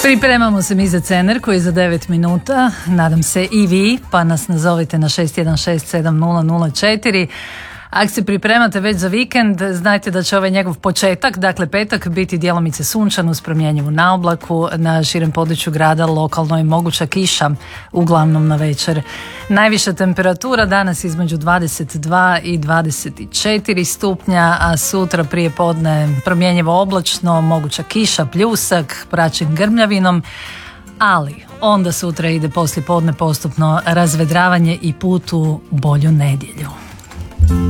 Pripremamo se mi za Cener koji je za 9 minuta, nadam se i vi, pa nas nazovite na 61670004. Ako se pripremate već za vikend, znajte da će ovaj njegov početak, dakle petak, biti djelomice sunčan uz promjenjivu naoblaku. Na širem području grada lokalno je moguća kiša, uglavnom na večer. Najviša temperatura danas između 22 i 24 stupnja, a sutra prije podne promjenjivo oblačno, moguća kiša, pljusak, praćen grmljavinom, ali onda sutra ide poslije podne postupno razvedravanje i put u bolju nedjelju.